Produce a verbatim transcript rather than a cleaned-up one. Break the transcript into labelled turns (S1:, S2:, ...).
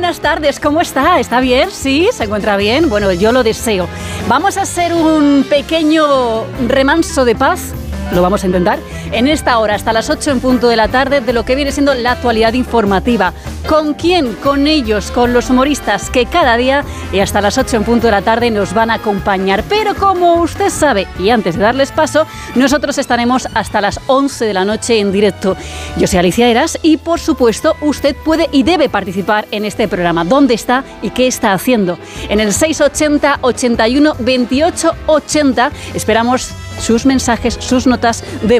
S1: buenas tardes, ¿cómo está? ¿Está bien? ¿Sí? ¿Se encuentra bien? Bueno, yo lo deseo. Vamos a hacer un pequeño remanso de paz, lo vamos a intentar, en esta hora, hasta las ocho en punto de la tarde, de lo que viene siendo la actualidad informativa. ¿Con quién? Con ellos, con los humoristas que cada día y hasta las ocho en punto de la tarde nos van a acompañar. Pero como usted sabe, y antes de darles paso, nosotros estaremos hasta las once de la noche en directo. Yo soy Alicia Eras y, por supuesto, usted puede y debe participar en este programa. ¿Dónde está y qué está haciendo? En el seis ochenta, ochenta y uno, veintiocho ochenta esperamos sus mensajes, sus notas de